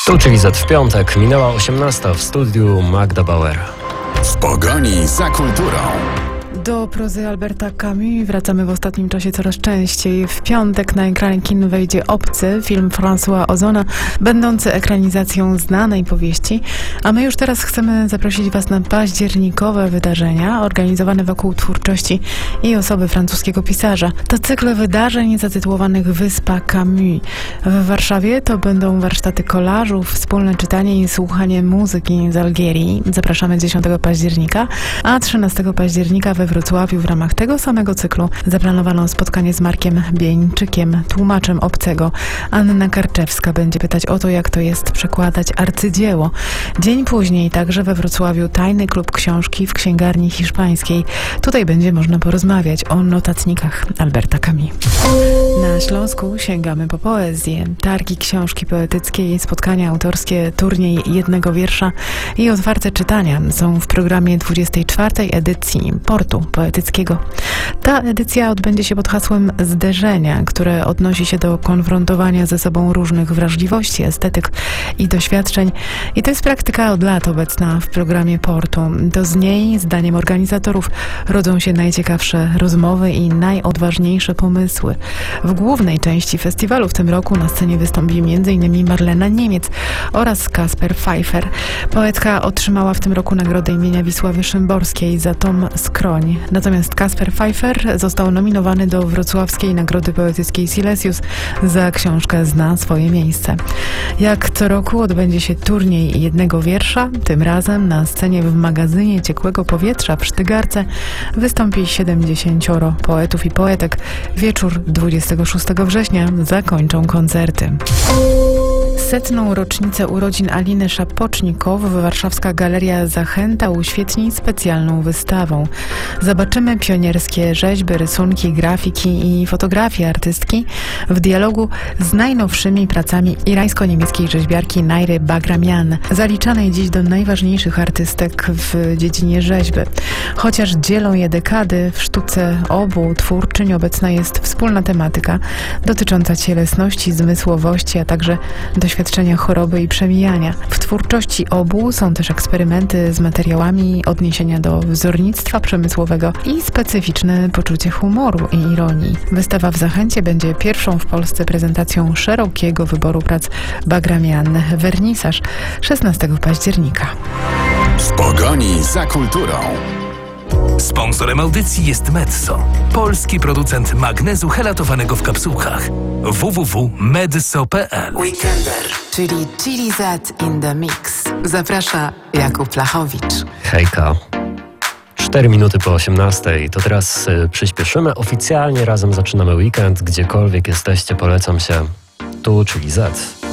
Tu, czyli Z w piątek, minęła 18 w studiu Magda Bauer. W pogoni za kulturą. Do prozy Alberta Camus wracamy w ostatnim czasie coraz częściej. W piątek na ekrany kin wejdzie Obcy, film François Ozona, będący ekranizacją znanej powieści, a my już teraz chcemy zaprosić Was na październikowe wydarzenia organizowane wokół twórczości i osoby francuskiego pisarza. To cykl wydarzeń zatytułowanych Wyspa Camus. W Warszawie to będą warsztaty kolażów, wspólne czytanie i słuchanie muzyki z Algierii. Zapraszamy 10 października, a 13 października we Wrocławiu w ramach tego samego cyklu zaplanowano spotkanie z Markiem Bieńczykiem, tłumaczem obcego. Anna Karczewska będzie pytać o to, jak to jest przekładać arcydzieło. Dzień później także we Wrocławiu tajny klub książki w księgarni hiszpańskiej. Tutaj będzie można porozmawiać o notatnikach Alberta Camus. Na Śląsku sięgamy po poezję. Targi książki poetyckiej, spotkania autorskie, turniej jednego wiersza i otwarte czytania są w programie 24. edycji Portu Poetyckiego. Ta edycja odbędzie się pod hasłem Zderzenia, które odnosi się do konfrontowania ze sobą różnych wrażliwości, estetyk i doświadczeń. I to jest praktyka od lat obecna w programie Portu. To z niej, zdaniem organizatorów, rodzą się najciekawsze rozmowy i najodważniejsze pomysły. W głównej części festiwalu w tym roku na scenie wystąpi m.in. Marlena Niemiec oraz Kasper Pfeiffer. Poetka otrzymała w tym roku nagrodę imienia Wisławy Szymborskiej za tom Skroń. Natomiast Kasper Pfeiffer został nominowany do Wrocławskiej Nagrody Poetyckiej Silesius za książkę Zna swoje miejsce. Jak co roku odbędzie się turniej jednego wiersza. Tym razem na scenie w magazynie Ciekłego Powietrza w Sztygarce wystąpi 70 poetów i poetek. Wieczór 26 września zakończą koncerty. 100. rocznicę urodzin Aliny Szapocznikow warszawska Galeria Zachęta uświetni specjalną wystawą. Zobaczymy pionierskie rzeźby, rysunki, grafiki i fotografie artystki w dialogu z najnowszymi pracami irańsko-niemieckiej rzeźbiarki Nairy Bagramian, zaliczanej dziś do najważniejszych artystek w dziedzinie rzeźby. Chociaż dzielą je dekady, w sztuce obu twórczyń obecna jest wspólna tematyka dotycząca cielesności, zmysłowości, a także doświadczenia choroby i przemijania. W twórczości obu są też eksperymenty z materiałami, odniesienia do wzornictwa przemysłowego i specyficzne poczucie humoru i ironii. Wystawa w Zachęcie będzie pierwszą w Polsce prezentacją szerokiego wyboru prac Bagramian. Wernisaż 16 października. W pogoni za kulturą. Sponsorem audycji jest Medzo, polski producent magnezu helatowanego w kapsułkach. www.medso.pl. Weekender, czyli Chili Z in the Mix. Zaprasza Jakub Lachowicz. Hejka. 4 minuty po 18. To teraz przyspieszymy. Oficjalnie razem zaczynamy weekend. Gdziekolwiek jesteście, polecam się. Tu, czyli Z.